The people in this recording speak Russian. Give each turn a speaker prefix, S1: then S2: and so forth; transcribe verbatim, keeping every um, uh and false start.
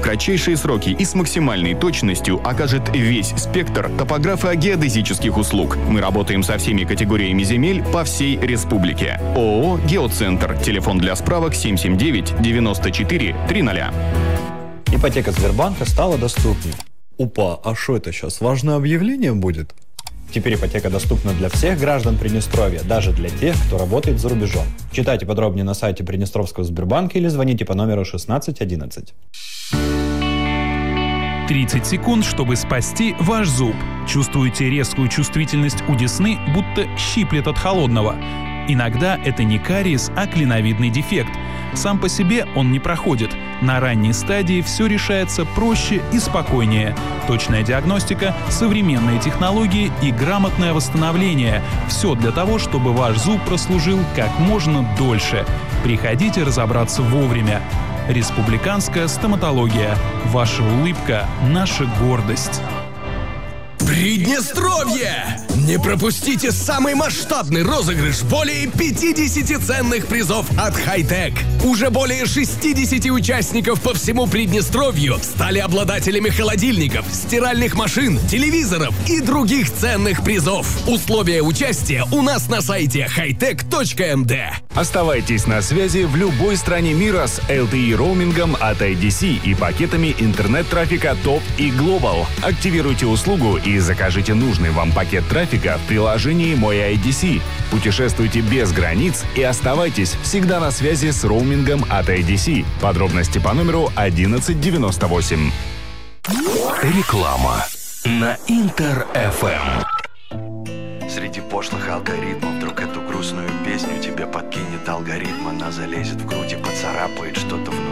S1: кратчайшие сроки и с максимальной точностью окажет весь спектр топографо-геодезических услуг. Мы работаем со всеми категориями земель по всей республике. ООО «Геоцентр». Телефон для справок семь семь девять девяносто четыре тридцать.
S2: Ипотека Сбербанка стала доступнее.
S3: Опа, а что это сейчас? Важное объявление будет?
S2: Теперь ипотека доступна для всех граждан Приднестровья, даже для тех, кто работает за рубежом. Читайте подробнее на сайте Приднестровского Сбербанка или звоните по номеру шестнадцать одиннадцать.
S4: тридцать секунд, чтобы спасти ваш зуб. Чувствуете резкую чувствительность у десны, будто щиплет от холодного? Иногда это не кариес, а клиновидный дефект. Сам по себе он не проходит. На ранней стадии все решается проще и спокойнее. Точная диагностика, современные технологии и грамотное восстановление. Все для того, чтобы ваш зуб прослужил как можно дольше. Приходите разобраться вовремя. Республиканская стоматология. Ваша улыбка – наша гордость.
S5: Приднестровье! Не пропустите самый масштабный розыгрыш более пятидесяти ценных призов от Хай-Тек. Уже более шестидесяти участников по всему Приднестровью стали обладателями холодильников, стиральных машин, телевизоров и других ценных призов. Условия участия у нас на сайте хайтек точка эм дэ.
S6: Оставайтесь на связи в любой стране мира с эл ти и-роумингом от ай ди си и пакетами интернет-трафика топ и Global. Активируйте услугу и закажите нужный вам пакет трафика в приложении «Мой ай ди си». Путешествуйте без границ и оставайтесь всегда на связи с роумингом от ай ди си. Подробности по номеру одиннадцать девяносто восемь.
S7: Реклама на Интер эф эм. Среди пошлых алгоритмов вдруг эту грустную песню тебе подкинет алгоритм. Она залезет в грудь и поцарапает что-то внутри.